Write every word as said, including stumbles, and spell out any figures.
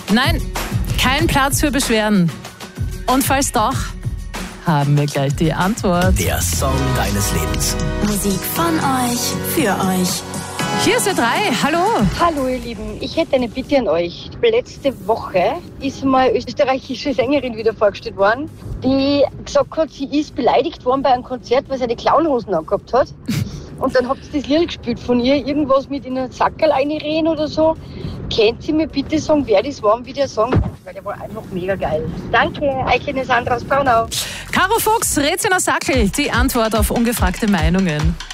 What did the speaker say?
Nein, kein Platz für Beschwerden. Und falls doch, haben wir gleich die Antwort. Der Song deines Lebens. Musik von euch, für euch. Hier ist der drei. Hallo. Hallo ihr Lieben, ich hätte eine Bitte an euch. Letzte Woche ist mal eine österreichische Sängerin wieder vorgestellt worden, die gesagt hat, sie ist beleidigt worden bei einem Konzert, weil sie eine Clownhosen angehabt hat. Und dann habt ihr das Lied gespielt von ihr, irgendwas mit in einen Sackerl reinreden oder so. Könnt ihr mir bitte sagen, wer das war und wie der Song? Weil der war einfach mega geil. Danke, Eike Sandra aus Braunau. Caro Fuchs, Rätsel nach Sackel, die Antwort auf ungefragte Meinungen.